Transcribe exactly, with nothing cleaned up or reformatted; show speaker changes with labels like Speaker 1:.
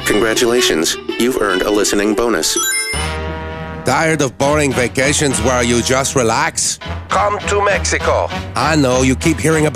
Speaker 1: Congratulations, you've earned a listening bonus.
Speaker 2: Tired of boring vacations where you just relax?
Speaker 3: Come to Mexico.
Speaker 2: I know, you keep hearing about